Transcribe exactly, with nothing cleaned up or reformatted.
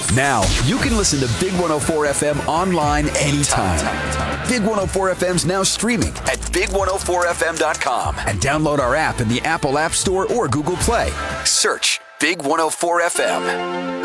Now, you can listen to Big one oh four F M online anytime. Big one oh four F M's now streaming at big one oh four f m dot com and download our app in the Apple App Store or Google Play. Search Big one oh four F M.